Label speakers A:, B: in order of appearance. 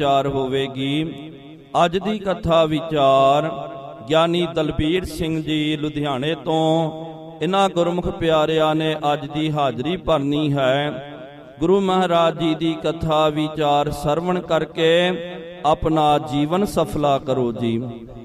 A: ਵਿਚਾਰ ਹੋਵੇਗੀ। ਅੱਜ ਦੀ ਕਥਾ ਵਿਚਾਰ ਗਿਆਨੀ ਦਲਬੀਰ ਸਿੰਘ ਜੀ ਲੁਧਿਆਣੇ ਤੋਂ, ਇਹਨਾਂ ਗੁਰਮੁਖ ਪਿਆਰਿਆਂ ਨੇ ਅੱਜ ਦੀ ਹਾਜ਼ਰੀ ਭਰਨੀ ਹੈ। ਗੁਰੂ ਮਹਾਰਾਜ ਜੀ ਦੀ ਕਥਾ ਵਿਚਾਰ ਸਰਵਣ ਕਰਕੇ ਆਪਣਾ ਜੀਵਨ ਸਫਲਾ ਕਰੋ ਜੀ।